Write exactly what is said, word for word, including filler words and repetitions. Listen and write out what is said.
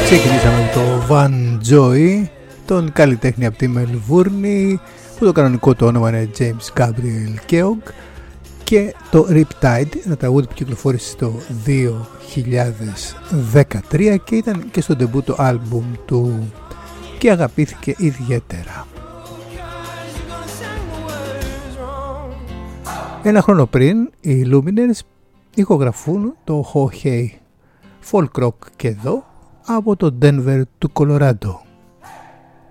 Ξεκινήσαμε με το Van Joy, τον καλλιτέχνη από τη Μελβούρνη, που το κανονικό του όνομα είναι James Gabriel Keogh, και το Riptide, ένα τραγούδι που κυκλοφόρησε το δύο χιλιάδες δεκατρία και ήταν και στο ντεμπούτο άλμπουμ του και αγαπήθηκε ιδιαίτερα. Ένα χρόνο πριν οι Lumineers ηχογραφούν το Ho Hey folk rock και εδώ από το Denver του Κολοράντο.